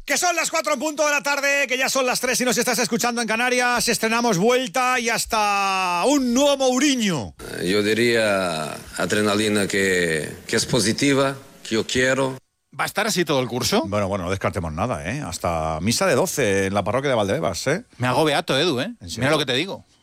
Que son las 4 en punto de la tarde, que ya son las 3 y nos estás escuchando en Canarias. Estrenamos Vuelta y hasta un nuevo Mourinho. Yo diría adrenalina que es positiva, que yo quiero. ¿Va a estar así todo el curso? Bueno, no descartemos nada, ¿eh? Hasta misa de 12 en la parroquia de Valdebebas, ¿eh? Me hago beato, Edu, ¿eh? ¿En serio? Mira lo que te digo.